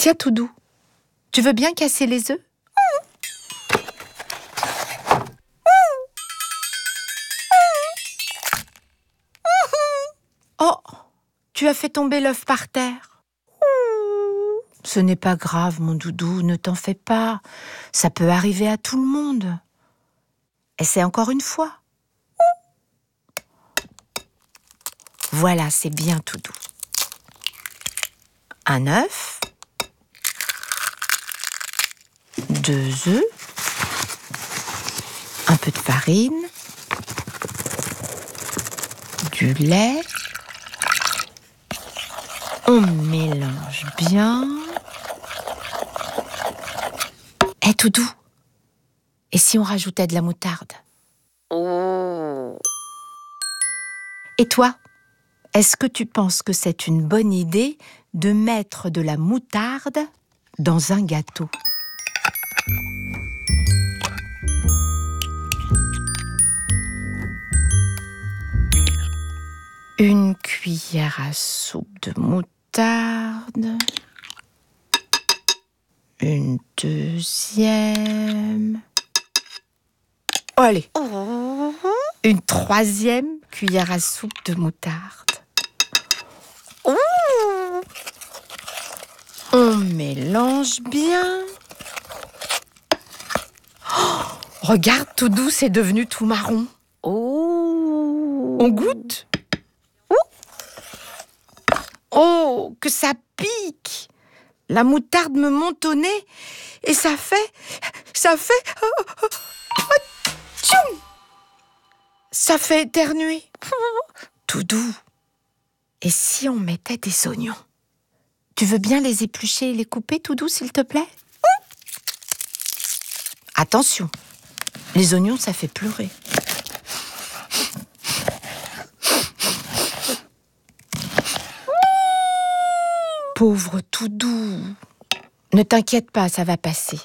Tiens, Toudou, tu veux bien casser les œufs? Oh, tu as fait tomber l'œuf par terre. Ce n'est pas grave, mon doudou, ne t'en fais pas. Ça peut arriver à tout le monde. Essaie encore une fois. Voilà, c'est bien, Toudou. Un œuf, 2 œufs, un peu de farine, du lait. On mélange bien. Hé, Toudou, et si on rajoutait de la moutarde? Et toi, est-ce que tu penses que c'est une bonne idée de mettre de la moutarde dans un gâteau? Une cuillère à soupe de moutarde. Une deuxième. Oh, allez. Une 3e cuillère à soupe de moutarde. On mélange bien. Oh, regarde, Toudou, c'est devenu tout marron. On goûte? Oh, que ça pique! La moutarde me monte au nez et ça fait... Ça fait éternuer. Toudou, et si on mettait des oignons? Tu veux bien les éplucher et les couper, Toudou, s'il te plaît? Attention, les oignons, ça fait pleurer. Pauvre Toudou. Ne t'inquiète pas, ça va passer.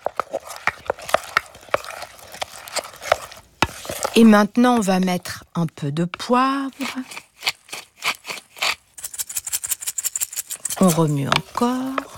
Et maintenant, on va mettre un peu de poivre. On remue encore.